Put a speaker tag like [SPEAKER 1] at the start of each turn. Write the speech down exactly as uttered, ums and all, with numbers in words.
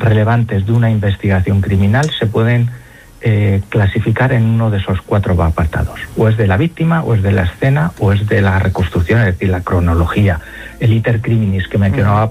[SPEAKER 1] relevantes de una investigación criminal se pueden eh, clasificar en uno de esos cuatro apartados. O es de la víctima, o es de la escena, o es de la reconstrucción, es decir, la cronología, el iter criminis que mencionaba